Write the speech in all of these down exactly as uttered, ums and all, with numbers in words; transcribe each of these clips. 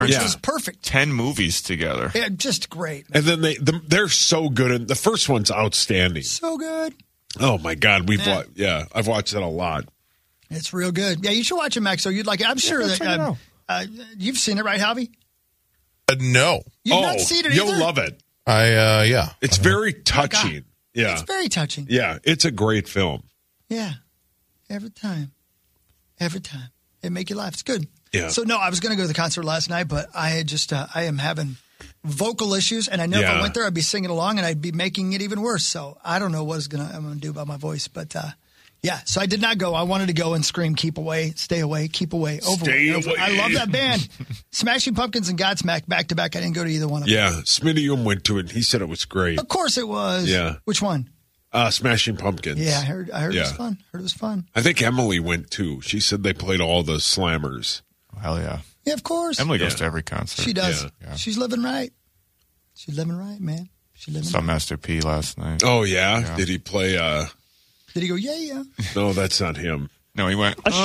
which Yeah. was perfect. Ten movies together. Yeah, just great. And then they the, they're so good. And the first one's outstanding. So good. Oh my God, we've Yeah. watched. Yeah, I've watched it a lot. It's real good. Yeah, you should watch it, Max. So you'd like it. I'm sure that check it uh, out. uh, you've seen it, right, Javi? Uh, no. You've oh, not seen it you'll either? love it. I, uh, yeah. It's very touching. Yeah, It's very touching. yeah, it's a great film. Yeah. Every time. Every time. It make you laugh. It's good. Yeah. So, no, I was going to go to the concert last night, but I had just, uh, I am having vocal issues, and I know if Yeah. I went there, I'd be singing along, and I'd be making it even worse. So, I don't know what is gonna, I'm going to do about my voice, but, uh, yeah, so I did not go. I wanted to go and scream, keep away, stay away, keep away, over. Stay over. away. I love that band. Smashing Pumpkins and Godsmack back to back. I didn't go to either one of them. Yeah, Smitty went to it. And he said it was great. Of course it was. Yeah. Which one? Uh, Smashing Pumpkins. Yeah, I heard, I heard it was Yeah. fun. Heard it was fun. I think Emily went too. She said they played all the slammers. Hell yeah. Yeah, of course. Emily goes Yeah. to every concert. She does. Yeah. Yeah. She's living right. She's living right, man. She's living Saw right. Master P last night. Oh yeah, Yeah. did he play? uh Did he go, yeah, yeah? No, that's not him. No, he went. A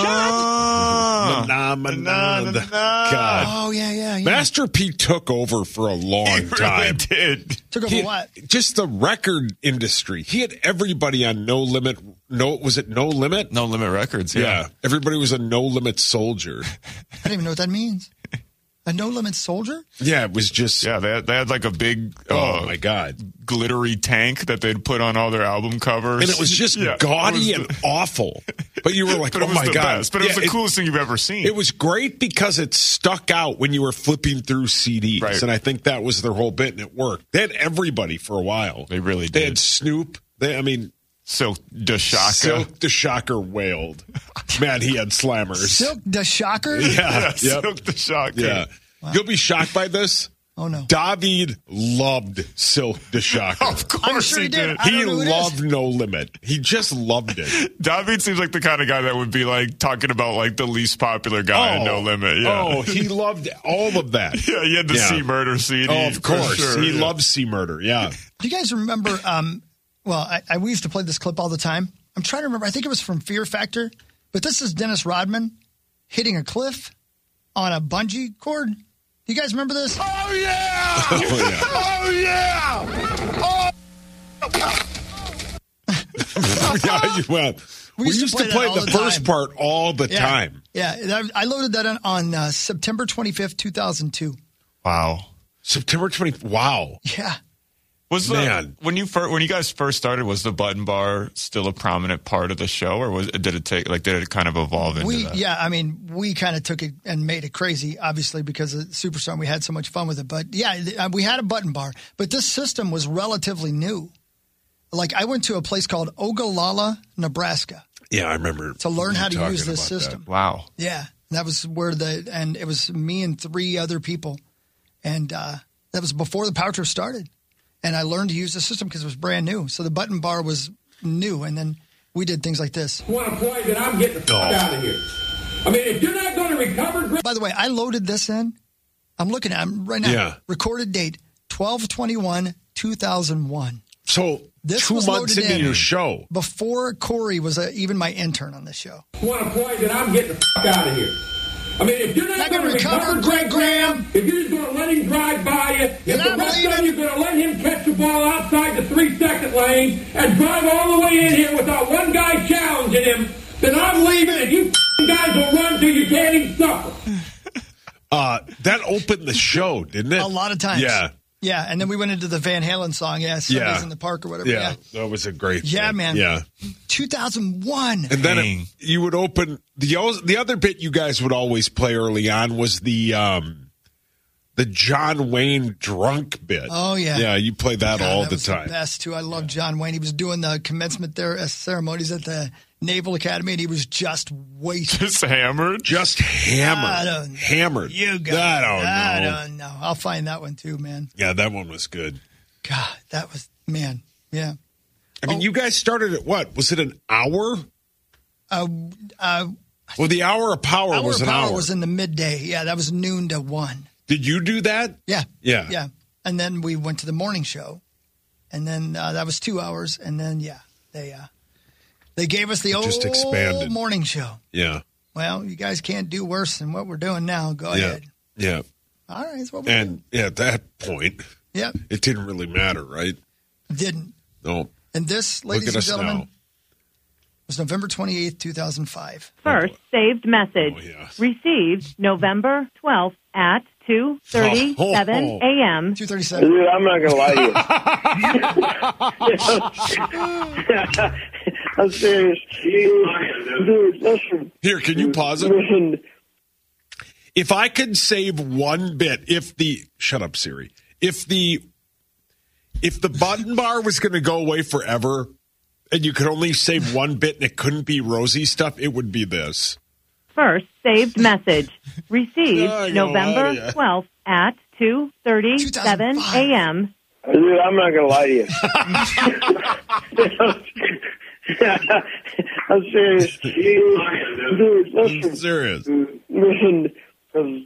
shot. Nah, nah, nah, nah. God, Oh, yeah, yeah, yeah. Master P took over for a long He really time. did. Took over He- what? Just the record industry. He had everybody on No Limit. No, was it No Limit? No Limit Records. Yeah. Yeah. Everybody was a No Limit soldier. I don't even know what that means. A no-limit soldier? Yeah, it was just. Yeah, they had, they had like a big Oh uh, my God! glittery tank that they'd put on all their album covers. And it was just Yeah, gaudy it was and the- awful. But you were like, But oh it was my the God. best. But it was Yeah, the coolest thing you've ever seen. It was great because it stuck out when you were flipping through C Ds. Right. And I think that was their whole bit, and it worked. They had everybody for a while. They really They did. had Snoop. They, I mean, Silk the Shaka. Silk the Shocker wailed. Man, he had slammers. Silk the Shocker? Yeah. Yeah, Yep. Silk the Shaka. Yeah. You'll be shocked by this. Oh, no. David loved Silk the Shocker. Of course I'm sure he he did. did. I He don't know who it is. loved No Limit. He just loved it. David seems like the kind of guy that would be like talking about like the least popular guy in No Limit. Yeah. Oh, he loved all of that. Yeah, he had the Yeah. C Murder C D. Oh, of for course. sure, He yeah. loves C Murder. Yeah. Do you guys remember, um, well, I, I, we used to play this clip all the time. I'm trying to remember. I think it was from Fear Factor. But this is Dennis Rodman hitting a cliff on a bungee cord. Do you guys remember this? Oh, yeah! Oh, yeah. Oh, yeah! Yeah, well, we, used, to play, that all the, the first time. part all the Yeah. time. Yeah, that- I loaded that on, on uh, September twenty-fifth, two thousand two. Wow. September twentieth. Wow. Yeah. Was the, Man. when you first, when you guys first started, was the button bar still a prominent part of the show, or was did it take like did it kind of evolve into We, that? yeah, I mean, we kind of took it and made it crazy, obviously, because of Superstar. We had so much fun with it. But yeah, th- uh, we had a button bar. But this system was relatively new. Like, I went to a place called Ogallala, Nebraska, Yeah, I remember. to learn you how to talking use this about that. system. Wow. Yeah, that was where the, and it was me and three other people. And uh, that was before the Power Trip started. And I learned to use the system because it was brand new. So the button bar was new. And then we did things like this. want to play that I'm getting the fuck out of here. I mean, if you're not going to recover... By the way, I loaded this in. I'm looking at it right now. Yeah. Recorded date, twelve twenty-one, two thousand one. So This two was months loaded into in your show. before Corey was uh even my intern on this show. want to play that I'm getting the fuck out of here. I mean, if you're not, Not going gonna to recover recover, Greg Greg Graham, if you're just going to let him drive by you, if You're the not rest of leaving. you're going to let him catch the ball outside the three-second lane and drive all the way in here without one guy challenging him, then I'm leaving and you guys will run till you can't even suffer. Uh, that opened the show, didn't it? A lot of times. Yeah. Yeah, and then we went into the Van Halen song, yeah, Sundays Yeah. in the Park or whatever. Yeah. Yeah. That was a great Yeah, thing. man. Yeah. two thousand one. And then Dang. it, you would open the al- the other bit you guys would always play early on was the um the John Wayne drunk bit. Oh, yeah. Yeah, you play that God, all that the was time. The best too. I love John Wayne. He was doing the commencement there uh, ceremonies at the Naval Academy, and he was just wasted. Just hammered. Just hammered. I don't know. Hammered. You got I it. don't I know. don't know. I'll find that one too, man. Yeah, that one was good. God, that was man. Yeah. I mean, Oh. you guys started at what? Was it an hour? Uh, uh, Well, the hour of power Hour was of an Power hour. was in the midday. Yeah, that was noon to one. Did you do that? Yeah. Yeah. Yeah. And then we went to the morning show, and then uh, that was two hours, and then yeah, they uh, they gave us the It old just expanded. morning show. Yeah. Well, you guys can't do worse than what we're doing now. Go Yeah. ahead. Yeah. All right. That's what we And yeah, at that point, Yep. it didn't really matter, right? Didn't. No. And this, Look ladies at and us gentlemen, now. was November twenty-eighth, two thousand five. First saved message. Oh, yeah. Received November twelfth at two thirty-seven Oh. a.m. two thirty-seven. Dude, I'm not gonna lie to you. I'm serious. Dude, listen. Here, can you pause it? Listen. If I could save one bit, if the shut up Siri, if the if the button bar was going to go away forever, and you could only save one bit, and it couldn't be Rosie stuff, it would be this. First saved message. Received Oh, I know, November oh, yeah. twelfth at two thirty-seven a.m. Dude, I'm not gonna lie to you. I'm serious. Dude, listen. I'm serious. Listen. 'cause-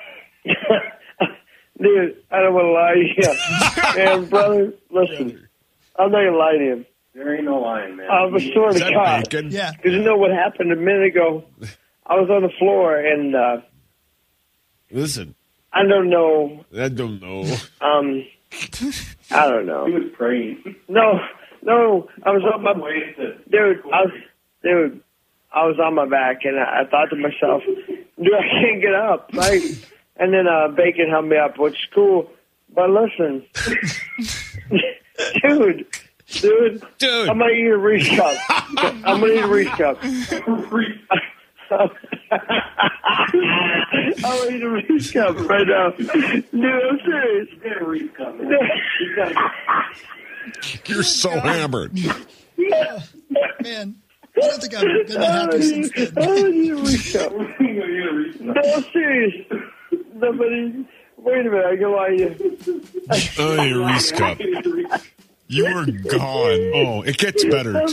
Dude, I don't want to lie to you. Man, brother, listen. I'm not gonna lie to you. There ain't no lying, man. I was sort Is of that caught. bacon? Yeah. Because you know what happened a minute ago? I was on the floor, and uh, Listen, I don't know. I don't know. Um, I don't know. He was praying. No, no, I was on my Ways to- dude. I was, dude, I was on my back, and I, I thought to myself, dude, I can't get up, right? And then uh, Bacon helped me up, which is cool. But listen, dude, dude, Dude. I'm gonna eat a Reese cup. I'm gonna eat a Reese cup. I'm gonna eat a Reese cup right now, dude. I'm serious. Get a Reese cup, man. You're so hammered. Man, I don't think I've been that happy since then. I'm gonna eat a Reese cup. You're gonna get a Reese cup. No, I'm serious. Nobody. Wait a minute. I go on you. Oh, your Reese cup. You were gone. Oh, it gets better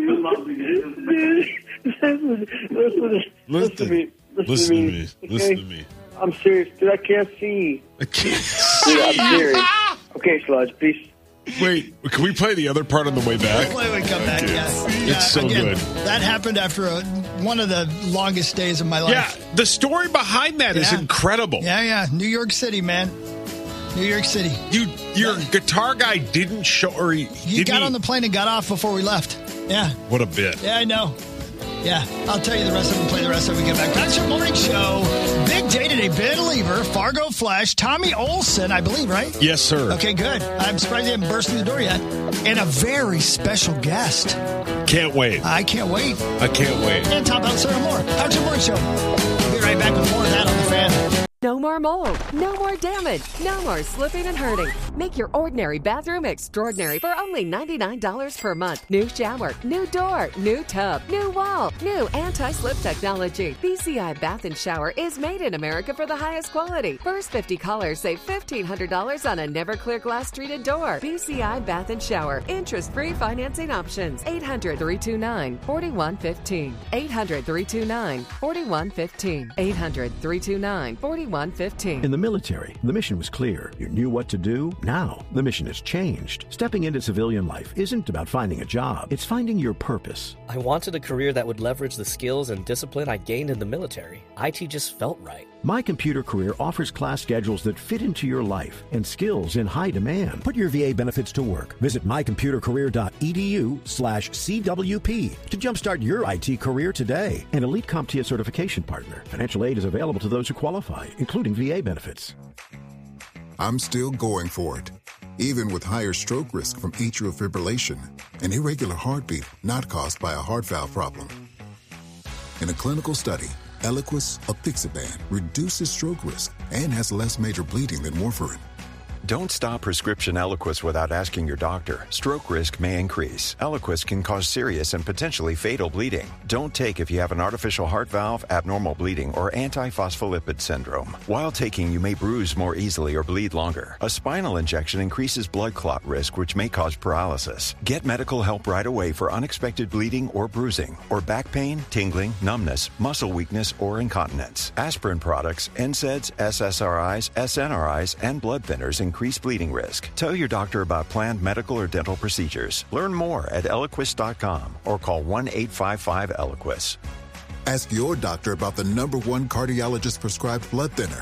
too. Listen, listen, listen to me. Listen to me. Listen to me. I'm serious, dude. I can't see. I can't. Dude, I'm serious. Okay, Sludge, peace. Wait, can we play the other part on the way back? Wait, wait, come back. Yeah. It's Yeah, so again, good. That happened after a, one of the longest days of my life. Yeah, the story behind that is Yeah. incredible. Yeah, yeah. New York City, man. New York City. You, your guitar guy didn't show, or he, He didn't got he- on the plane and got off before we left. Yeah. What a bit. Yeah, I know. Yeah, I'll tell you the rest of it. We'll play the rest of it when we get back. That's your morning show. Big day today. Ben Lever, Fargo Flash, Tommy Olson, I believe, right? Yes, sir. Okay, good. I'm surprised they haven't burst through the door yet. And a very special guest. Can't wait. I can't wait. I can't wait. And top out Sarah Moore. How's your morning show? We'll be right back with more of that on the Fan. No more mold, no more damage, no more slipping and hurting. Make your ordinary bathroom extraordinary for only ninety-nine dollars per month. New shower, new door, new tub, new wall, new anti-slip technology. B C I Bath and Shower is made in America for the highest quality. First fifty callers save fifteen hundred dollars on a never clear glass treated door. B C I Bath and Shower. Interest-free financing options. eight hundred, three two nine, four one one five. eight hundred, three two nine, four one one five. eight hundred, three two nine, four one one five. In the military, the mission was clear. You knew what to do. Now, the mission has changed. Stepping into civilian life isn't about finding a job. It's finding your purpose. I wanted a career that would leverage the skills and discipline I gained in the military. I T just felt right. My Computer Career offers class schedules that fit into your life and skills in high demand. Put your V A benefits to work. Visit mycomputercareer.edu slash CWP to jumpstart your I T career today. An Elite CompTIA certification partner. Financial aid is available to those who qualify, including V A benefits. I'm still going for it, even with higher stroke risk from atrial fibrillation, an irregular heartbeat not caused by a heart valve problem. In a clinical study, Eliquis apixaban reduces stroke risk and has less major bleeding than warfarin. Don't stop prescription Eliquis without asking your doctor. Stroke risk may increase. Eliquis can cause serious and potentially fatal bleeding. Don't take if you have an artificial heart valve, abnormal bleeding, or antiphospholipid syndrome. While taking, you may bruise more easily or bleed longer. A spinal injection increases blood clot risk, which may cause paralysis. Get medical help right away for unexpected bleeding or bruising, or back pain, tingling, numbness, muscle weakness, or incontinence. Aspirin products, N SAIDs, S S R Is, S N R Is, and blood thinners increase bleeding risk. Tell your doctor about planned medical or dental procedures. Learn more at Eliquis dot com or call one eight five five Eliquis. Ask your doctor about the number one cardiologist prescribed blood thinner.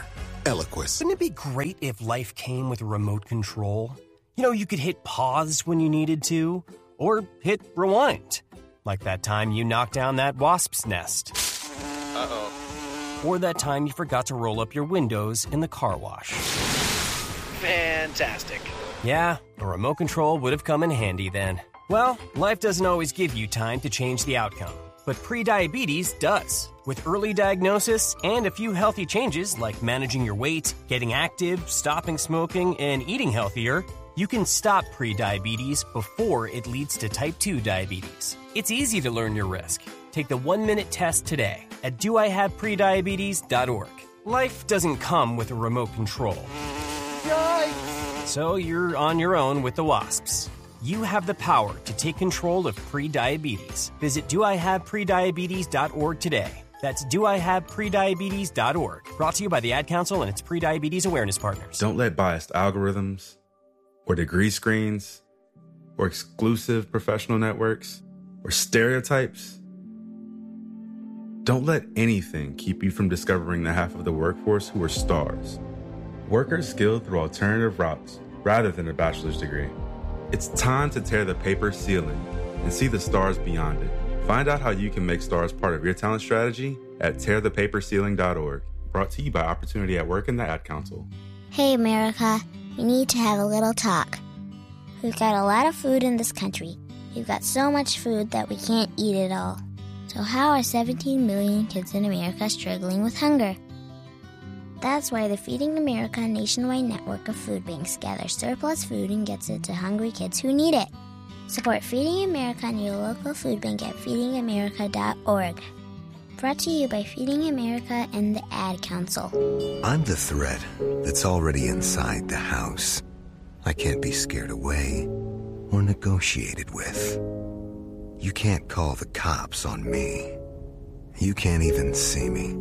Eloquist. Wouldn't it be great if life came with a remote control? You know, you could hit pause when you needed to, or hit rewind. Like that time you knocked down that wasp's nest. Uh-oh. Or that time you forgot to roll up your windows in the car wash. Fantastic. Yeah, a remote control would have come in handy then. Well, life doesn't always give you time to change the outcome, but prediabetes does. With early diagnosis and a few healthy changes like managing your weight, getting active, stopping smoking, and eating healthier, you can stop prediabetes before it leads to type two diabetes. It's easy to learn your risk. Take the one-minute test today at do I have prediabetes dot org. Life doesn't come with a remote control. Yikes! So you're on your own with the wasps. You have the power to take control of prediabetes. Visit do I have prediabetes dot org today. That's do I have prediabetes dot org. Brought to you by the Ad Council and its Prediabetes Awareness Partners. Don't let biased algorithms or degree screens or exclusive professional networks or stereotypes. Don't let anything keep you from discovering the half of the workforce who are stars. Workers skilled through alternative routes rather than a bachelor's degree. It's time to tear the paper ceiling and see the stars beyond it. Find out how you can make stars part of your talent strategy at tear the paper ceiling dot org. Brought to you by Opportunity at Work and the Ad Council. Hey, America, we need to have a little talk. We've got a lot of food in this country. We've got so much food that we can't eat it all. So how are seventeen million kids in America struggling with hunger? That's why the Feeding America nationwide network of food banks gathers surplus food and gets it to hungry kids who need it. Support Feeding America and your local food bank at feeding america dot org. Brought to you by Feeding America and the Ad Council. I'm the threat that's already inside the house. I can't be scared away or negotiated with. You can't call the cops on me. You can't even see me.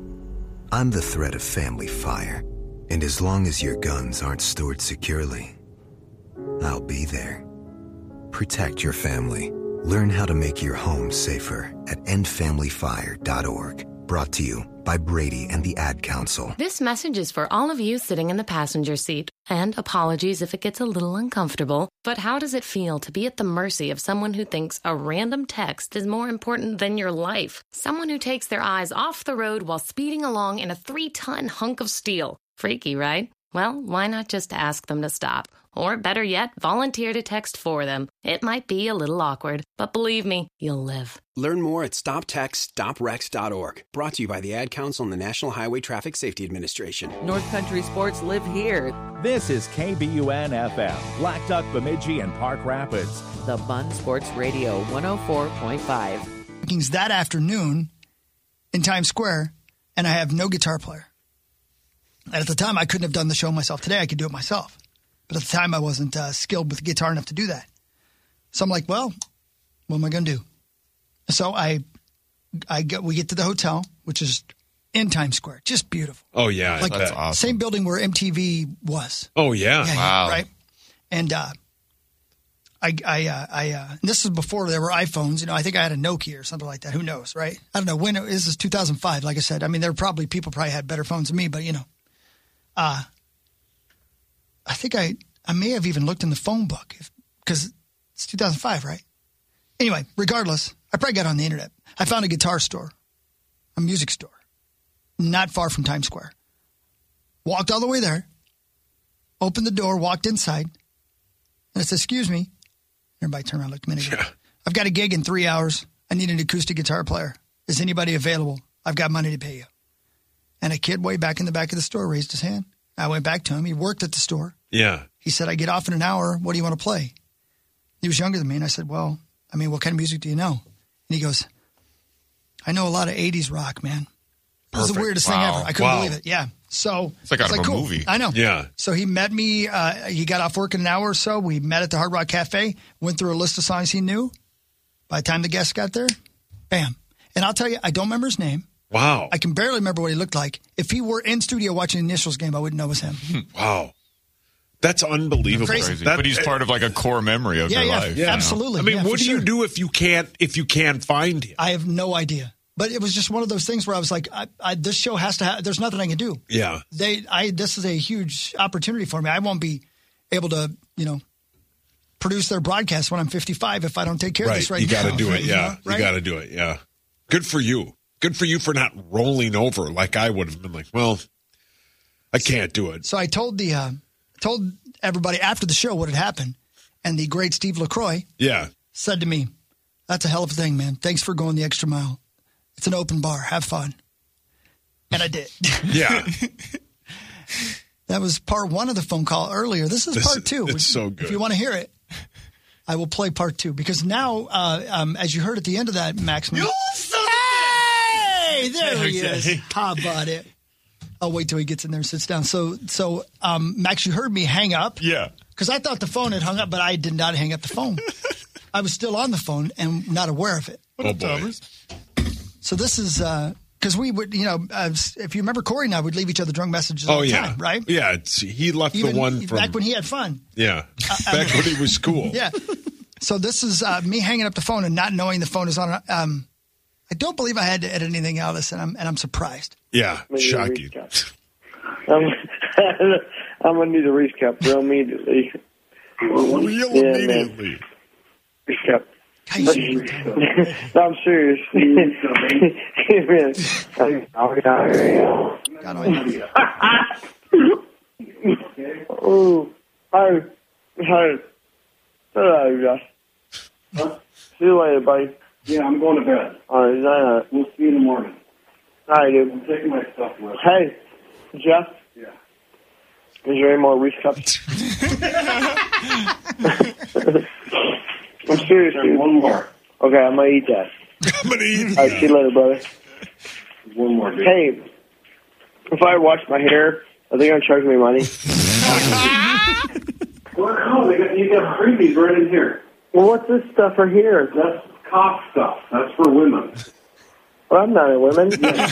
I'm the threat of family fire, and as long as your guns aren't stored securely, I'll be there. Protect your family. Learn how to make your home safer at end family fire dot org. Brought to you by Brady and the Ad Council. This message is for all of you sitting in the passenger seat. And apologies if it gets a little uncomfortable. But how does it feel to be at the mercy of someone who thinks a random text is more important than your life? Someone who takes their eyes off the road while speeding along in a three-ton hunk of steel. Freaky, right? Well, why not just ask them to stop? Or better yet, volunteer to text for them. It might be a little awkward, but believe me, you'll live. Learn more at stop text stop wrecks dot org. Brought to you by the Ad Council and the National Highway Traffic Safety Administration. North Country sports live here. This is K B U N F M, Black Duck, Bemidji, and Park Rapids. The Bun Sports Radio one oh four point five. That afternoon in Times Square, and I have no guitar player. And at the time, I couldn't have done the show myself. Today, I could do it myself. But at the time, I wasn't uh, skilled with guitar enough to do that. So I'm like, well, what am I going to do? So I, I get, we get to the hotel, which is in Times Square. Just beautiful. Oh, yeah. Like, That's awesome. Same building where M T V was. Oh, yeah. yeah wow. Yeah, right? And uh, I, I, uh, I uh, and this is before there were iPhones. You know, I think I had a Nokia or something like that. Who knows, right? I don't know when. It, this is two thousand five, like I said. I mean, there were probably, people probably had better phones than me, but, you know. Uh, I think I, I may have even looked in the phone book because it's two thousand five, right? Anyway, regardless, I probably got on the internet. I found a guitar store, a music store, not far from Times Square. Walked all the way there, opened the door, walked inside, and I said, excuse me. Everybody turned around, looked a minute ago. Yeah. I've got a gig in three hours. I need an acoustic guitar player. Is anybody available? I've got money to pay you. And a kid way back in the back of the store raised his hand. I went back to him. He worked at the store. Yeah. He said, I get off in an hour. What do you want to play? He was younger than me. And I said, well, I mean, what kind of music do you know? And he goes, I know a lot of eighties rock, man. That was the weirdest wow. thing ever. I couldn't wow. believe it. Yeah. So it's like out of like, a cool. movie. I know. Yeah. So he met me. Uh, he got off work in an hour or so. We met at the Hard Rock Cafe, went through a list of songs he knew. By the time the guests got there, bam. And I'll tell you, I don't remember his name. Wow. I can barely remember what he looked like. If he were in studio watching the Initials game, I wouldn't know it was him. Wow. That's unbelievable. Crazy. That, but he's part of like a core memory of yeah, their yeah, life. Yeah, absolutely. I mean, yeah, what do sure. you do if you can't if you can't find him? I have no idea. But it was just one of those things where I was like, I, I, this show has to have, there's nothing I can do. Yeah. They, I, this is a huge opportunity for me. I won't be able to, you know, produce their broadcast when I'm fifty-five if I don't take care right. of this right you now. gotta do it. You Yeah. know, right? You got to do it. Yeah. Good for you. Good for you for not rolling over like I would have been like, well, I can't do it. So I told the, uh, told everybody after the show what had happened. And the great Steve LaCroix yeah. said to me, that's a hell of a thing, man. Thanks for going the extra mile. It's an open bar. Have fun. And I did. Yeah. That was part one of the phone call earlier. This is This part is- two. it's so good. If you want to hear it, I will play part two. Because now, uh, um, as you heard at the end of that, Max. You hey, there he is. How about it? I'll wait till he gets in there and sits down. So, so um, Max, you heard me hang up. Yeah. Because I thought the phone had hung up, but I did not hang up the phone. I was still on the phone and not aware of it. Oh, boy. So this is because uh, we would, you know, uh, if you remember, Corey and I would leave each other drunk messages all Oh, the yeah. time, right? Yeah. It's, he left Even the one from. back when he had fun. yeah. Uh, back when he was cool. Yeah. So this is uh, me hanging up the phone and not knowing the phone is on. Um, I don't believe I had to edit anything out of this, and I'm and I'm surprised. Yeah. Shocking. I'm, I'm gonna need a recap real immediately. Real Yeah, immediately. Recap. No, I'm serious. Oh, hi, hi. Hello, Josh. Huh? See you later, buddy. Yeah, I'm going to bed. All right, night. We'll see you in the morning. All right, dude. I'm taking my stuff with. Hey, Jeff. Yeah. Is there any more Reese cups? I'm serious, dude. One more. Okay, I'm gonna eat that. I'm gonna eat All right, see you later, brother. One more, dude. Hey, if I wash my hair, are they gonna charge me money? Well, no, they got, you got freebies right in here. Well, what's this stuff right here? That's cough stuff. That's for women. Well, I'm not a woman. That's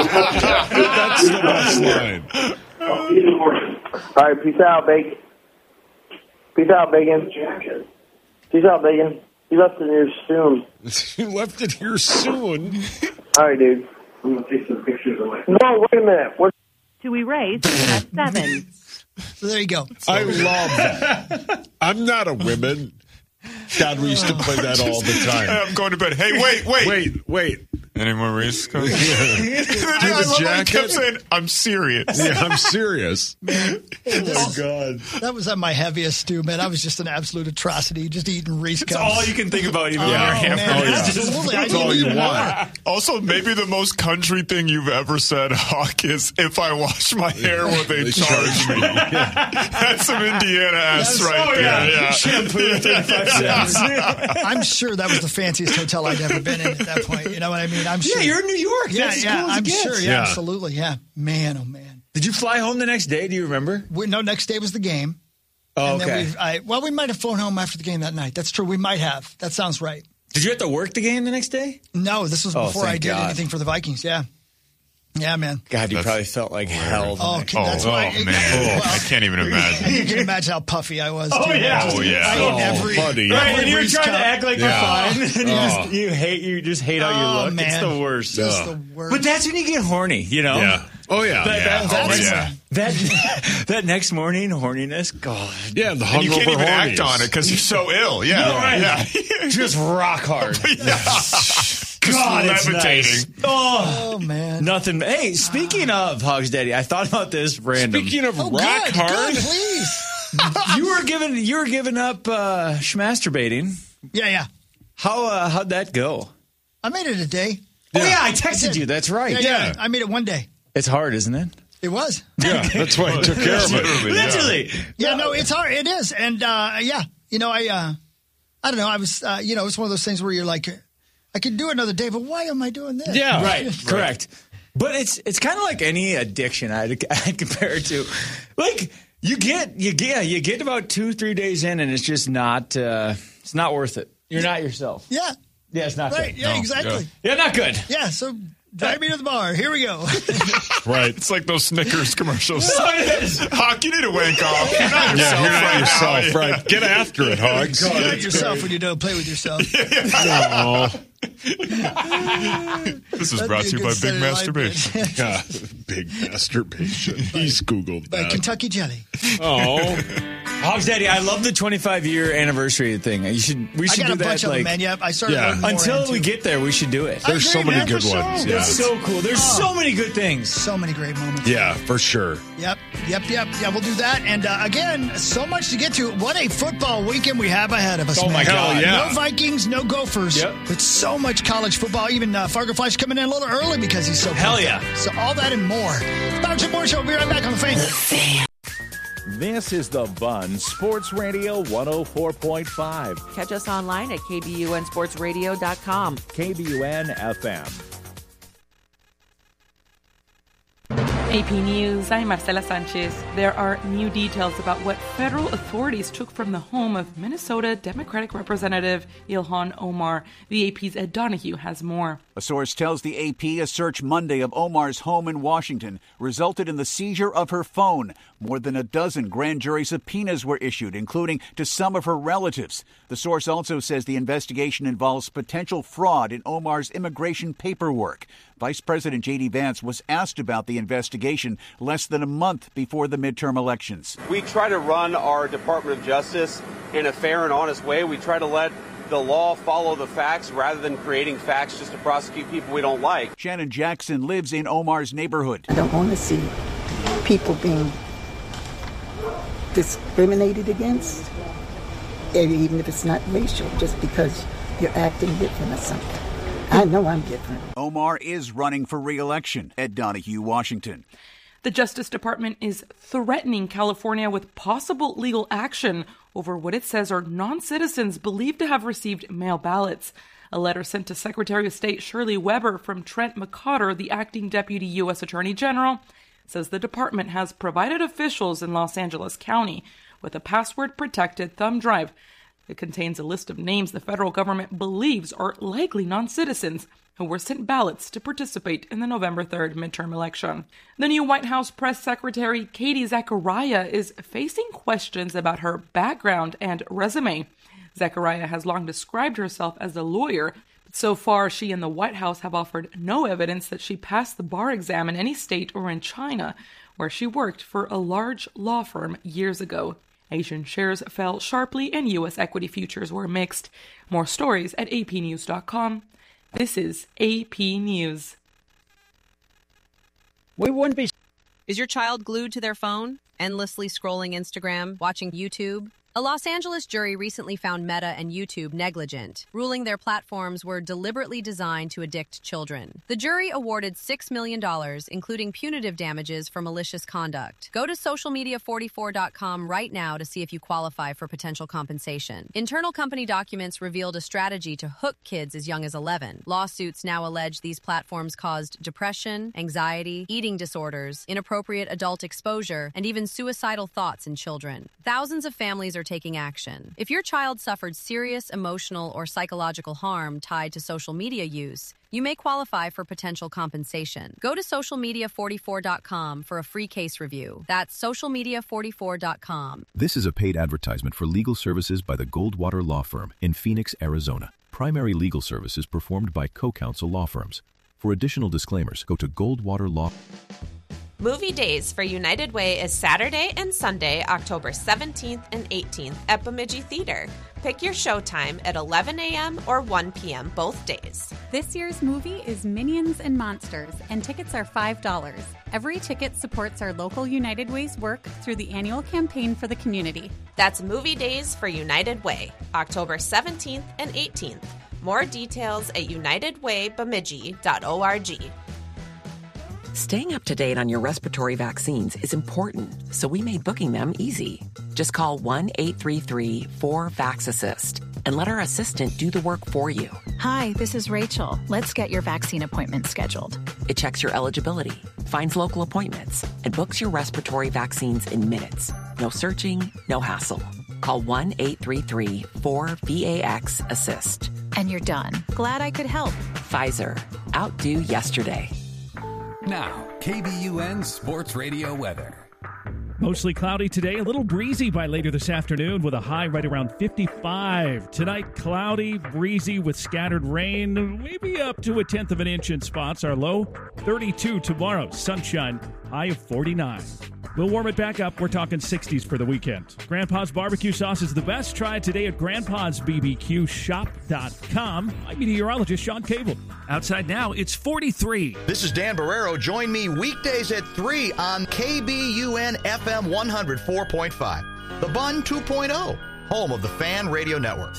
the best line. I'll see you in the morning. All right, peace out, Bacon. Peace out, Bacon. Peace out, Bacon. You left it here soon. You left it here soon. All right, dude. I'm going to take some pictures of my... No, wait a minute. What? To erase, press seven. So there you go. I love that. I'm not a woman. God, we used to play that all the time. I'm going to bed. Hey, wait, wait. Wait, wait. Any more Reese cups? Do you have a I kept jacket? saying, I'm serious. Yeah, I'm serious. Oh, God. That was at my heaviest, Stu, man. I was just an absolute atrocity, just eating Reese cups. That's all you can think about, even Oh, when you're hammered. man, Oh, yeah. absolutely. I That's all didn't you even want. Also, maybe the most country thing you've ever said, Hawk, is if I wash my hair, will they They charge me? That's some Indiana ass That's- right oh, there. yeah. Yeah. Shampoo, thirty-five cents. I'm sure that was the fanciest hotel I'd ever been in at that point. You know what I mean? I'm sure. Yeah, you're in New York. Yeah, That's as yeah, cool as it I'm gets. sure. Yeah, Yeah. absolutely. Yeah. Man, oh, man. Did you fly home the next day? Do you remember? We, no, next day was the game. Oh, And then okay. we, I, well, we might have flown home after the game that night. That's true. We might have. That sounds right. Did you have to work the game the next day? No, this was Oh, before I thank did God. anything for the Vikings. Yeah. Yeah, man. God, you That's probably felt like hell. Oh, next okay, day. that's oh, why. man. Well, I can't even imagine. you can imagine how puffy I was. Oh, too. yeah. Just- Oh, yeah. I ate Oh, every, buddy. Right, every and you're Reese trying cup. to act like Yeah. you're fine, and you, Oh. just, you hate you just hate how Oh, you look. man. It's the worst. It's Yeah. the worst. But that's when you get horny, you know. Yeah. Oh, yeah. That, yeah. that, that's, Oh, yeah. that, that next morning horniness, God, Yeah, the And you hungover can't even hornies. act on it because you're so ill. Yeah. No, right. Yeah. just rock hard. God, it's levitating. nice. Oh, Oh, man. nothing. Hey, speaking of Hogs Daddy, I thought about this random. Speaking of Oh, rock good, hard, good, please. you were giving you were giving up uh, schmasturbating. Yeah, yeah. How uh, how'd that go? I made it a day. Oh yeah, I texted did. you. That's right. Yeah, yeah. I made it one day. It's hard, isn't it? It was. yeah, that's why I took care of it. Literally. Yeah, no, it's hard. It is. And, uh, yeah, you know, I, uh, I don't know. I was, uh, you know, it's one of those things where you're like, I could do it another day, but why am I doing this? Yeah. Right. Correct. But it's it's kind of like any addiction I'd, I'd compare it to. Like you get you get you get about two three days in and it's just not uh, it's not worth it. You're not yourself. Yeah. Yeah, it's not Right. good. Yeah, No. exactly. Yeah, not good. Yeah. So Drive me to the bar. Here we go. Right. It's like those Snickers commercials. Yes. Hawk, you need to wank off. You're not yourself. Yeah, you're not right yourself, now. right. Get after it, Hogs. You're not yourself when you don't play with yourself. Oh. This is That'd brought be to a you by good Big Saturday Night Masturbation. Yeah, big masturbation. He's Googled By that. Kentucky Jelly. Oh. Hogs Daddy, I love the twenty-five year anniversary thing. You should. We should I got do a that. bunch of like, them, man. Yep, I started Yeah. learning more until into- we get there, we should do it. I There's agree, so many man, good for ones. sure. Yeah. It's so cool. There's Oh. so many good things. So many great moments. Yeah, for sure. Yep, yep, yep. Yeah, we'll do that. And uh, again, so much to get to. What a football weekend we have ahead of us, Oh, man. my God. Hell yeah. No Vikings, no Gophers. Yep. But so much college football. Even uh, Fargo Flash coming in a little early because he's so Hell pumped yeah. up. So all that and more. Bounce and More Show. We'll be right back on the Fan. This is The Bun, Sports Radio one oh four point five. Catch us online at k b u n sports radio dot com. K B U N F M. A P News, I'm Marcela Sanchez. There are new details about what federal authorities took from the home of Minnesota Democratic Representative Ilhan Omar. The A P's Ed Donahue has more. A source tells the A P a search Monday of Omar's home in Washington resulted in the seizure of her phone. More than a dozen grand jury subpoenas were issued, including to some of her relatives. The source also says the investigation involves potential fraud in Omar's immigration paperwork. Vice President J D Vance was asked about the investigation less than a month before the midterm elections. We try to run our Department of Justice in a fair and honest way. We try to let the law follow the facts rather than creating facts just to prosecute people we don't like. Shannon Jackson lives in Omar's neighborhood. I don't want to see people being discriminated against, even if it's not racial, just because you're acting different or something. I know I'm different. Omar is running for re-election. Ed Donahue, Washington. The Justice Department is threatening California with possible legal action over what it says are non-citizens believed to have received mail ballots. A letter sent to Secretary of State Shirley Weber from Trent McCotter, the acting Deputy U S Attorney General, says the department has provided officials in Los Angeles County with a password-protected thumb drive that contains a list of names the federal government believes are likely non-citizens who were sent ballots to participate in the November third midterm election. The new White House press secretary, Katie Zachariah, is facing questions about her background and resume. Zachariah has long described herself as a lawyer, but so far she and the White House have offered no evidence that she passed the bar exam in any state or in China, where she worked for a large law firm years ago. Asian shares fell sharply and U S equity futures were mixed. More stories at a p news dot com. This is A P News. We wouldn't be. Is your child glued to their phone, endlessly scrolling Instagram, watching YouTube? A Los Angeles jury recently found Meta and YouTube negligent, ruling their platforms were deliberately designed to addict children. The jury awarded six million dollars, including punitive damages for malicious conduct. Go to social media forty-four dot com right now to see if you qualify for potential compensation. Internal company documents revealed a strategy to hook kids as young as eleven. Lawsuits now allege these platforms caused depression, anxiety, eating disorders, inappropriate adult exposure, and even suicidal thoughts in children. Thousands of families are taking action. If your child suffered serious emotional or psychological harm tied to social media use, you may qualify for potential compensation. Go to social media forty-four dot com for a free case review. That's social media forty-four dot com. This is a paid advertisement for legal services by the Goldwater Law Firm in Phoenix, Arizona. Primary legal services performed by co-counsel law firms. For additional disclaimers, go to Goldwater Law. Movie Days for United Way is Saturday and Sunday, October seventeenth and eighteenth at Bemidji Theater. Pick your showtime at eleven a.m. or one p.m. both days. This year's movie is Minions and Monsters, and tickets are five dollars. Every ticket supports our local United Way's work through the annual campaign for the community. That's Movie Days for United Way, October seventeenth and eighteenth. More details at united way bemidji dot org. Staying up to date on your respiratory vaccines is important, so we made booking them easy. Just call one eight three three four vax assist and let our assistant do the work for you. Hi, this is Rachel. Let's get your vaccine appointment scheduled. It checks your eligibility, finds local appointments, and books your respiratory vaccines in minutes. No searching, no hassle. Call one eight three three four V A X assist. And you're done. Glad I could help. Pfizer. outdo yesterday. Now, K B U N Sports Radio weather. Mostly cloudy today, a little breezy by later this afternoon with a high right around fifty-five. Tonight, cloudy, breezy with scattered rain, maybe up to a tenth of an inch in spots. Our low, thirty-two tomorrow. Sunshine, high of forty-nine. We'll warm it back up. We're talking sixties for the weekend. Grandpa's barbecue sauce is the best. Try it today at grandpas b b q shop dot com. I'm meteorologist Sean Cable. Outside now, it's forty-three. This is Dan Barrero. Join me weekdays at three on K B U N F M one oh four point five. The Bun two point oh, home of the Fan Radio Network.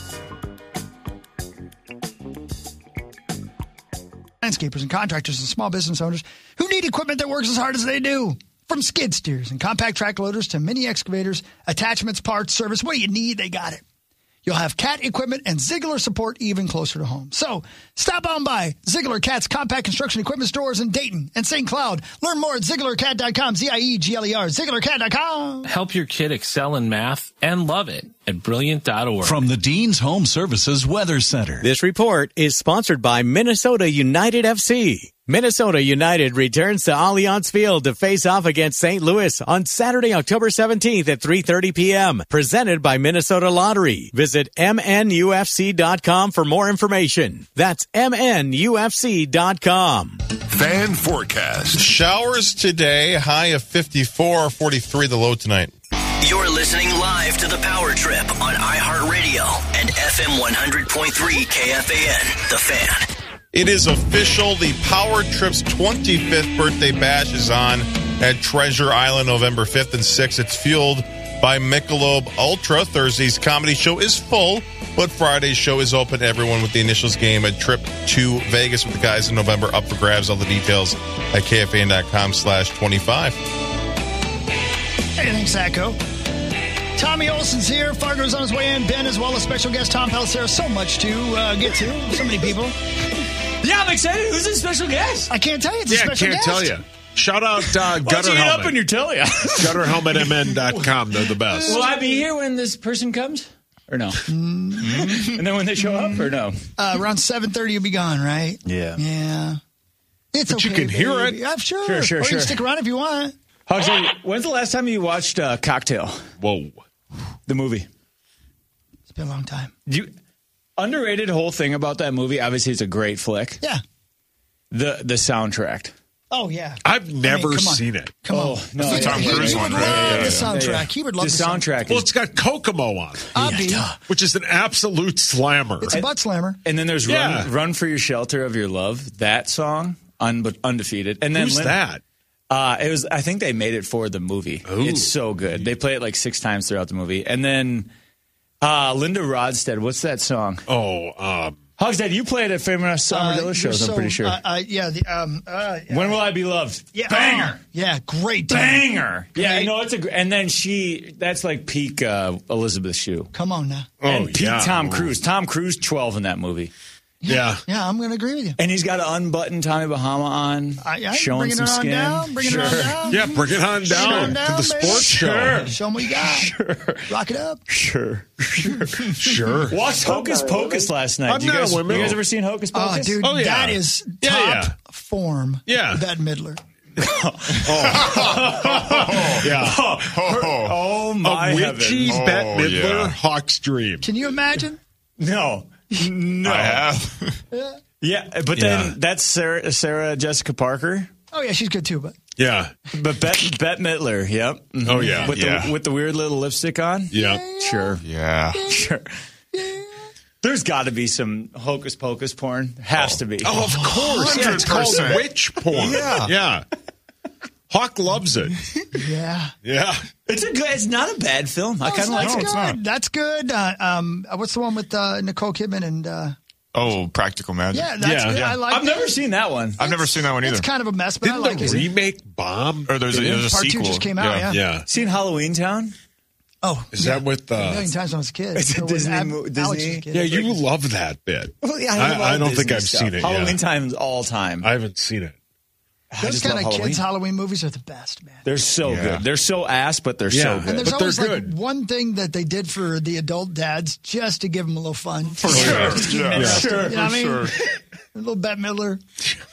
Landscapers and contractors and small business owners who need equipment that works as hard as they do. From skid steers and compact track loaders to mini excavators, attachments, parts, service, what do you need? They got it. You'll have Cat equipment and Ziegler support even closer to home. So stop on by Ziegler Cat's compact construction equipment stores in Dayton and Saint Cloud. Learn more at Ziegler Cat dot com, Z I E G L E R, Ziegler Cat dot com. Help your kid excel in math and love it at Brilliant dot org. From the Dean's Home Services Weather Center. This report is sponsored by Minnesota United F C. Minnesota United returns to Allianz Field to face off against Saint Louis on Saturday, October seventeenth at three thirty p.m. Presented by Minnesota Lottery. Visit M N U F C dot com for more information. That's M N U F C dot com. Fan forecast. Showers today, high of fifty-four, forty-three the low tonight. You're listening live to The Power Trip on iHeartRadio and F M one hundred point three K F A N, The Fan. It is official. The Power Trip's twenty-fifth birthday bash is on at Treasure Island November fifth and sixth. It's fueled by Michelob Ultra. Thursday's comedy show is full, but Friday's show is open to everyone with the initials game. A trip to Vegas with the guys in November up for grabs. All the details at K F A N dot com slash twenty-five. Hey, thanks, Sacco. Tommy Olson's here. Fargo's on his way in. Ben as well as special guest Tom Pelissero. So much to uh, get to. So many people. Yeah, I'm excited. Who's the special guest? I can't tell you. It's yeah, a special can't guest. tell you. Shout out uh, Gutter you Helmet. up when you tell you? Gutter Helmet M N dot com. They're the best. Will I be here when this person comes? Or no? Mm-hmm. And then when they show up, or no? Uh, around seven thirty, you'll be gone, right? Yeah. Yeah. It's but okay, you can baby. hear it. I'm sure. Sure, sure, or you sure. can stick around if you want. Huxley, when's the last time you watched uh, Cocktail? Whoa. The movie. It's been a long time. You underrated whole thing about that movie. Obviously, it's a great flick. Yeah. The the soundtrack. Oh yeah. I've never I mean, seen it. Come on. Oh, no, he, Tom he, Cruise he one, would right? love Yeah, the yeah, soundtrack. yeah. He would love the the soundtrack. Well, it's got Kokomo on it, Abby. which is an absolute slammer. It's a butt slammer. And then there's Yeah. Run, Run for Your Shelter of Your Love. That song, un- undefeated. And then Who's Lin- that? Uh, it was. I think they made it for the movie. Ooh. It's so good. They play it like six times throughout the movie. And then uh, Linda Rodstead. What's that song? Oh, um, Hogshead, you played at famous Armadillo Uh, shows. so, I'm pretty sure. Uh, uh, yeah. The, um, uh, yeah. When Will I Be Loved? Yeah. Banger. Oh, yeah. Great. Time. Banger. Great. Yeah, I know it's a. gr- And then she. That's like peak uh, Elizabeth Shue. Come on now. oh and peak yeah. Tom Cruise. Tom Cruise, twelve in that movie. Yeah. Yeah, I'm going to agree with you. And he's got an unbuttoned Tommy Bahama on, I, I, showing bringing some it on skin. down. Bringing sure. it on down. Yeah, bring it on Bring it down, on down, to the baby. sports show. Sure. Show them what you got. Sure. Rock it up. Sure. Sure. Sure. Watched Hocus Pocus last night. I'm you not guys, a woman. you guys ever seen Hocus Oh, Pocus? dude, Oh, yeah. that is top Yeah, yeah. form. Yeah. Bette Midler. Yeah. Oh, oh my A witchy heavens. Bette Oh, Midler, yeah. Hawk's Dream. Can you imagine? No. No. I have. Yeah. Yeah, but Yeah. then that's Sarah, Sarah Jessica Parker. Oh, yeah, she's good too, but. Yeah. But Bette, Bette Midler, yep. Mhm. Oh, yeah. With, Yeah. The, with the weird little lipstick on? Yeah. Sure. Yeah. Sure. There's got to be some Hocus Pocus porn. Has to be. Oh, of course. Yeah, it's called one hundred percent. witch porn. Yeah. Yeah. Hawk loves it. Yeah. Yeah. It's a good. It's not a bad film. I kind of like That's it. good. it's not. That's good. Uh, um, what's the one with uh, Nicole Kidman and. Uh, Oh, Practical Magic. yeah, that's Yeah, good. yeah. I like I've it. never seen that one. I've never seen that one either. It's kind of a mess, but Didn't I like the it. remake bomb? Or there's a, there's a Part two sequel. just came out, yeah. Yeah. Seen Halloween Town? Oh, Is yeah. that with a uh million times when I was a kid. It's a Or when Disney Ab- mo- Alex Disney- was a kid. Yeah, you love that bit. Well, yeah, I- love I don't Disney think I've stuff. seen it yet. Halloween Time's all time. I haven't seen it. I Those just kind love of Halloween. kids' Halloween movies are the best, man. They're so Yeah. good. They're so ass, but they're Yeah. so And good. And there's But they're always like good. one thing that they did for the adult dads just to give them a little fun. For sure. Just keep them Yeah. interested. Sure, You know what I for mean? sure. A little Bette Midler.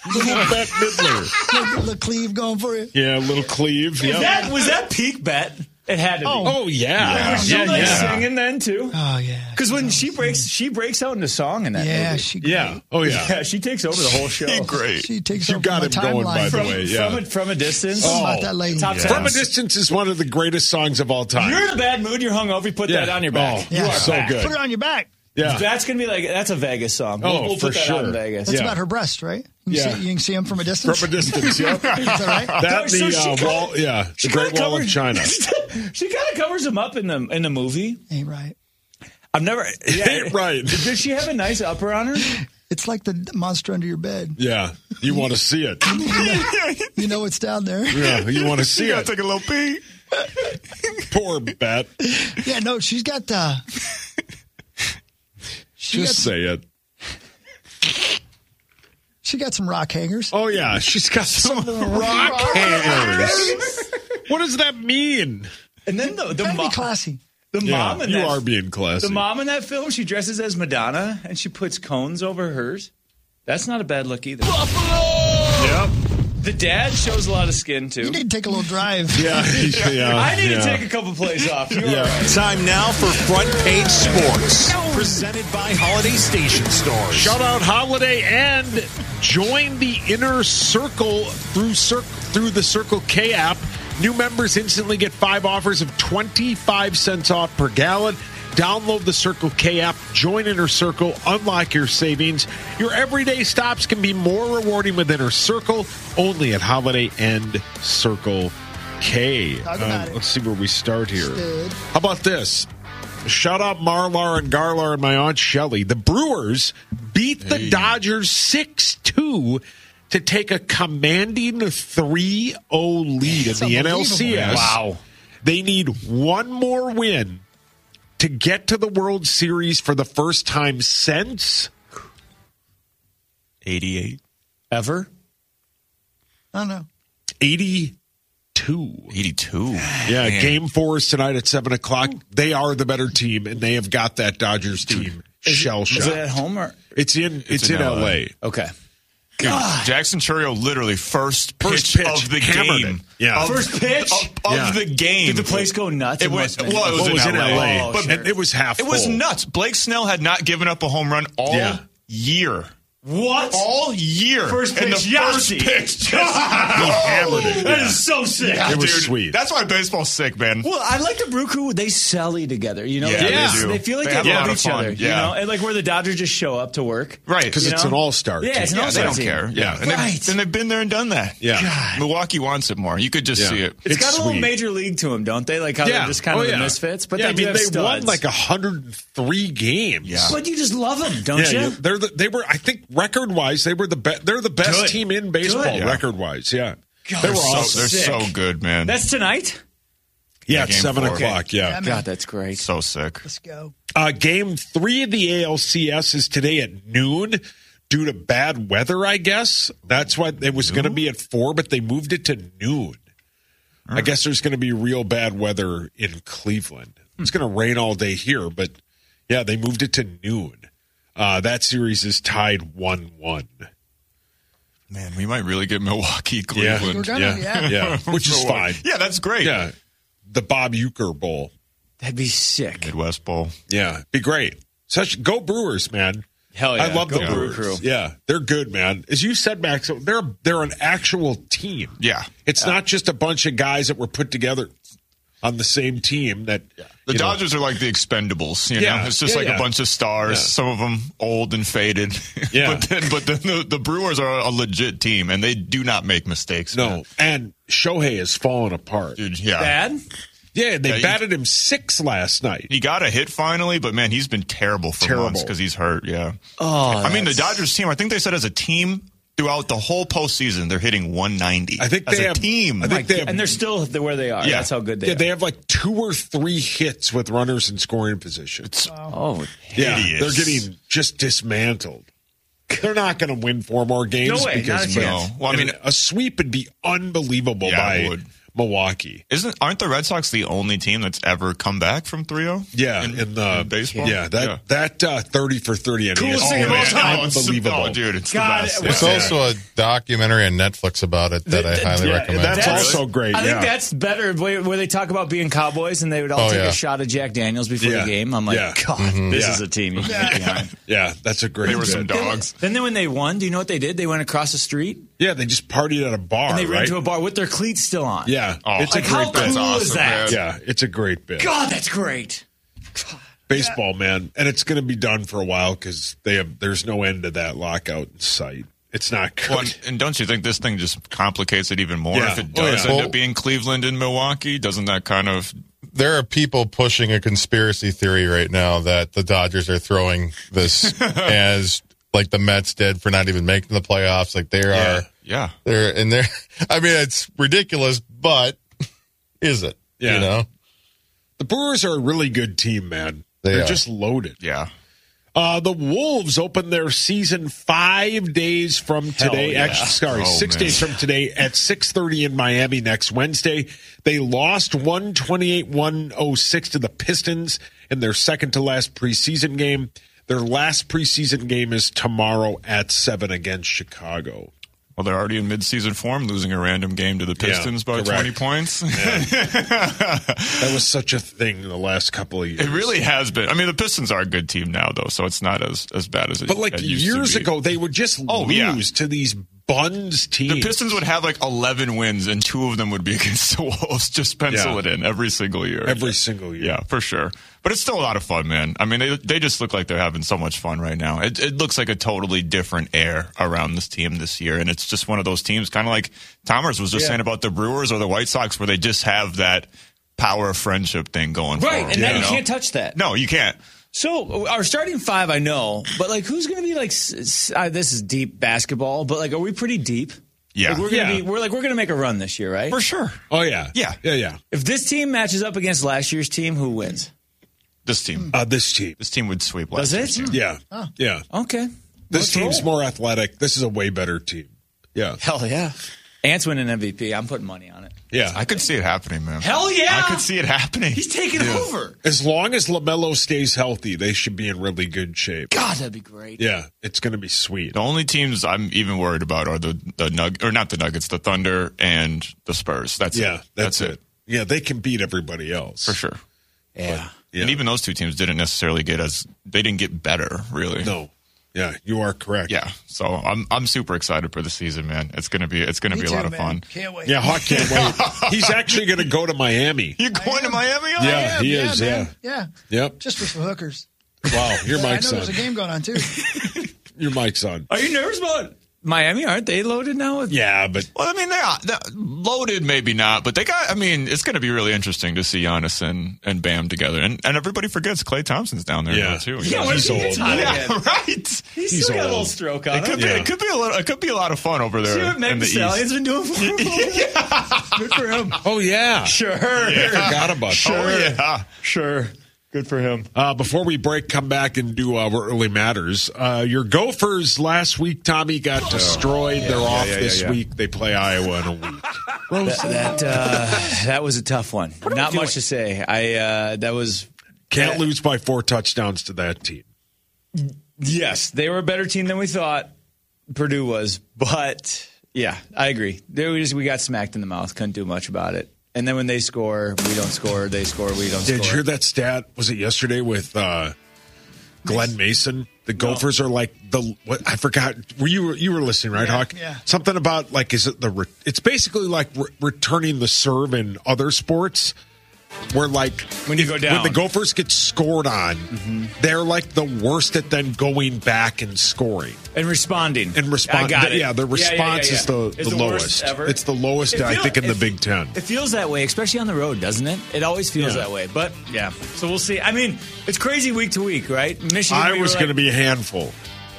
Little Bette Midler. Little, little cleave going for you. Yeah, little cleave. Is Yep. that, was that peak Bet? It had to be. Oh, oh yeah. Yeah. Was she yeah, like yeah. singing then too? Oh yeah. Because when she breaks, she breaks out into song in that Yeah, movie. she Yeah. Oh, yeah. Yeah, she takes over the whole show. Great. She takes You over got my him going, by timeline. the From, way. Yeah. from, a, from a distance. Something Oh, about that lady. Top Yeah. ten. From a Distance is one of the greatest songs of all time. You're in a bad mood. You're hungover. You put Yeah. that on your back. Oh, you yeah. are so back. good. Put it on your back. Yeah. That's gonna be like that's a Vegas song. We'll, Oh, we'll for put that sure. out in Vegas. That's Yeah. about her breast, right? You can, Yeah. see, you can see them from a distance. From a distance, yeah. Is that right? That, So the she uh, kinda- wall, yeah, the she Great kinda Wall of covers- China. She kind of covers him up in the in the movie. Ain't right. I've never. Yeah, Ain't right. Does she have a nice upper on her? It's like the monster under your bed. Yeah, you want to see it. You know it's down there. Yeah, you want to see You it. gotta take a little pee. Poor Bet. Yeah, no, she's got uh she Just got, say it. she got some rock hangers. Oh, yeah, she's got some rock hangers. What does that mean? And then the the Gotta be mom, classy. the Yeah, mom in you that are being classy. the mom in that film, she dresses as Madonna and she puts cones over hers. That's not a bad look either. Yep. The dad shows a lot of skin too. You need to take a little drive. Yeah, yeah. I need yeah. to take a couple plays off. You're Yeah. all right. Time now for Front Page Sports. Presented by Holiday Station Stores. Shout out Holiday and join the inner circle through Cir- through the Circle K app. New members instantly get five offers of twenty-five cents off per gallon. Download the Circle K app, join Inner Circle, unlock your savings. Your everyday stops can be more rewarding with Inner Circle, only at Holiday and Circle K. Talk about it. Let's see where we start here. Stood. How about this? Shout out Marlar and Garlar and my Aunt Shelley. The Brewers beat the Dodgers six two to take a commanding three oh lead in the N L C S. Wow. They need one more win to get to the World Series for the first time since eighty-eight. Ever? I don't know. eighty-two. eighty-two. Yeah, Man. game four is tonight at seven o'clock. They are the better team, and they have got that Dodgers team shell Is it shocked. at home or? It's in it's, in, in L A. L A. Okay. Dude, Jackson Churio literally first pitch, First pitch, of the hammered game. it. Yeah. Of- First pitch? of, of Yeah. the game. Did the place go nuts? It It went must have been. well. It was, Well, it was in, in L A. L A. Oh, but And it was half It was full. nuts. Blake Snell had not given up a home run all Yeah. year. What? All year. First And pitch, the first Yahtzee. pitch. He hammered it. That Yeah. is so sick. It was Dude, sweet. That's why baseball's sick, man. Well, I like the Brew Crew. They sally together. You know, Yeah, they, they do. they feel like They they, have a lot love of each fun. other. Yeah. You know, and like where the Dodgers just show up to work. Right. Because You it's know? an all-star Yeah, team. it's an Yeah, all-star they don't team. care. Yeah, and, Right. they've, and they've been there and done that. Yeah. God. Milwaukee wants it more. You could just Yeah. see it. It's It's got a little sweet. major league to them, don't they? Like how Yeah. they're just kind Oh, of yeah. the misfits, but yeah, they I do mean, have they studs. won like one hundred three games. Yeah. But you just love them, don't Yeah, you? you- they're the, they were. I think record-wise, they were the best. They're the best Good. team in baseball, Good. Yeah. record-wise. Yeah, God, they were they're so awesome. They're sick. so good, man. That's tonight. yeah, it's game seven four. o'clock. Yeah, Yeah, man. God, that's great. so sick. Let's go. uh, game three of the A L C S is today at noon due to bad weather. I guess that's why it was going to be at four, but they moved it to noon. I guess there's going to be real bad weather in Cleveland. It's going to rain all day here, but yeah, they moved it to noon. Uh, that series is tied one one. Man, we might really get Milwaukee, Yeah, Cleveland. We're gonna- yeah. yeah, which is fine. Yeah, that's great. Yeah, the Bob Uecker Bowl. That'd be sick. Midwest Bowl. Yeah, be great. Such go Brewers, man. Hell yeah. I love Go the Brew Brewers. Crew. Yeah, they're good, man. As you said, Max, they're they're an actual team. Yeah. It's not just a bunch of guys that were put together on the same team. That The you know, Dodgers are like the Expendables, you Yeah. know. It's just Yeah, like yeah. a bunch of stars. Yeah. Some of them old and faded. Yeah. but then, but then the, the Brewers are a legit team, and they do not make mistakes. no, man. and Shohei is falling apart. Dude, yeah. Bad? Yeah, they Yeah, you- batted him six last night. He got a hit finally, but man, he's been terrible for Terrible. months because he's hurt. Yeah. Oh, I mean, the that's- Dodgers team. I think they said as a team throughout the whole postseason, they're hitting one ninety. I think as they a have team. I think they have, And they're still where they are. Yeah. That's how good they yeah, are. they have like two or three hits with runners in scoring position. Oh, Yeah, hideous. they're getting just dismantled. They're not going to win four more games No way, because not a but- chance. No. Well, I and mean- a sweep would be unbelievable Yeah, by it would. Milwaukee. Isn't aren't the Red Sox the only team that's ever come back from three oh? Yeah, in, in the in baseball. Yeah, that yeah. that uh, thirty for thirty on Coolest E S P N. thing of all time. Unbelievable, Oh, dude, it's God, the best. There's Yeah. also a documentary on Netflix about it that I highly Yeah, recommend. That's, That's- also great. I yeah. think that's better where, where they talk about being Cowboys and they would all Oh, take yeah. a shot of Jack Daniels before Yeah. the game. I'm like, Yeah. God, Mhm. this Yeah. is a team you can get behind. yeah, that's a great. They were bit. some dogs. Then, then when they won, do you know what they did? They went across the street Yeah, they just partied at a bar, and they ran right? to a bar with their cleats still on. Yeah, Oh, it's like a how great bit. cool That's is awesome, that? man. Yeah, it's a great bit. God, that's great. Baseball, man, and it's going to be done for a while because they have. There's no end to that lockout in sight. It's not good. Well, and, and don't you think this thing just complicates it even more? Yeah. If it Oh, does yeah. end Well- up being Cleveland and Milwaukee, doesn't that kind of There are people pushing a conspiracy theory right now that the Dodgers are throwing this as like the Mets did for not even making the playoffs. Like they yeah, are, yeah. they're and they're. I mean, it's ridiculous, but is it? Yeah. You know, The Brewers are a really good team, man. They They're are. just loaded. Yeah. Uh, the Wolves open their season five days from today. yeah. Actually, sorry, Oh, six man. days from today at six thirty in Miami next Wednesday. They lost one twenty-eight one oh six to the Pistons in their second to last preseason game. Their last preseason game is tomorrow at seven against Chicago. Well, they're already in midseason form, losing a random game to the Pistons by correct. twenty points. That was such a thing in the last couple of years. It really has been. I mean, the Pistons are a good team now, though, so it's not as, as bad as it, But like it used years to be. ago, they would just Oh, lose yeah. to these buns teams. The Pistons would have like eleven wins, and two of them would be against the Wolves. Just pencil Yeah. it in every single year. Every single year. Yeah, for sure. But it's still a lot of fun, man. I mean, they they just look like they're having so much fun right now. It, it looks like a totally different air around this team this year, and it's just one of those teams, kind of like Thomas was just Yeah. saying about the Brewers or the White Sox, where they just have that power of friendship thing going for Right, them. and now you know? can't touch that. No, you can't. So our starting five, I know, but like, who's going to be like? s- s- Uh, this is deep basketball, but like, are we pretty deep? Yeah. Like, we're gonna Yeah. be. We're like, we're gonna make a run this year, right? For sure. Oh, yeah. Yeah. Yeah, yeah. If this team matches up against last year's team, who wins? This team. Uh, this team. This team would sweep Does last it? year's team. Yeah. Yeah. Okay. This Let's team's roll. more athletic. This is a way better team. Yeah. Hell yeah. Ant's winning M V P. I'm putting money on it. Yeah. I could see it happening, man. Hell yeah. I could see it happening. He's taking Yeah. over. As long as LaMelo stays healthy, they should be in really good shape. God, that'd be great. Yeah. It's going to be sweet. The only teams I'm even worried about are the the Nug or not the Nuggets, the Thunder and the Spurs. That's Yeah. it. That's, it. Yeah. They can beat everybody else. for sure. Yeah. Yeah. And even those two teams didn't necessarily get as they didn't get better, really. No. Yeah. You are correct. Yeah. So I'm I'm super excited for the season, man. It's gonna be it's gonna Me be a too, lot of man. fun. Can't wait. Yeah. Hawk can't wait. He's actually going to go to Miami. You're going to Miami? Yeah, I am, he yeah, is. man. Yeah. Yeah. Yep. Just for some hookers. Wow. Your Yeah, I mic's know on. there's a game going on too. Your mic's on. Are you nervous about Miami? Aren't they loaded now? Yeah, but Well, I mean, they're, they're loaded, maybe not, but they got. I mean, it's going to be really interesting to see Giannis and, and Bam together, and and everybody forgets Klay Thompson's down there Yeah. now too. Yeah, what he's if he gets old. hot Yeah, again? right. He's, He's still got a little old. stroke on It could him. be. Yeah. It could be a little. It could be a lot of fun over there See what in Meg the Thee East. Stallion's been doing for him? Good for him. oh yeah. Sure. I forgot about Sure. that. Oh yeah. Sure. Good for him. Uh, before we break, come back and do uh, what really matters. Uh, your Gophers last week, Tommy, got destroyed. They're off yeah, yeah, this yeah. week. They play Iowa in a week. That that, uh, that was a tough one. Not much to say. I uh, that was Can't lose by four touchdowns to that team. yes, they were a better team than we thought. Purdue was, but yeah, I agree. They we just we got smacked in the mouth. Couldn't do much about it. And then when they score, we don't score. They score, we don't Did you score. hear that stat? Was it yesterday with uh, Glenn Mason? The Gophers are like the what I forgot. Were you you were listening, right, Yeah, Hawk? yeah. Something about like is it the re- it's basically like re- returning the serve in other sports. Where like When you if- go down. when the Gophers get scored on, they're like the worst at then going back and scoring And responding. and respond. I got it. Yeah, the Yeah, yeah, response yeah, is the, yeah. the, It's the lowest. worst ever. It's the lowest, It I feel- think, in the it- Big Ten. It feels that way, especially on the road, doesn't it? It always feels Yeah. that way. But yeah, so we'll see. I mean, it's crazy week to week, right? Michigan. I we was were going to like, be a handful.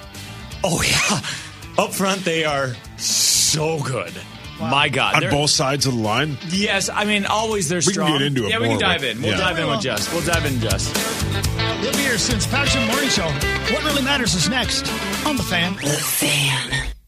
Oh yeah, up front they are so good. My God, On They're- both sides of the line? Yes, I mean always they're We can strong. get into it Yeah, we more, can dive but- in. We'll yeah. dive in with Just. We'll dive in, Just. We'll be here since Patrick Morning Show. What really matters is next on The Fan. The Fan.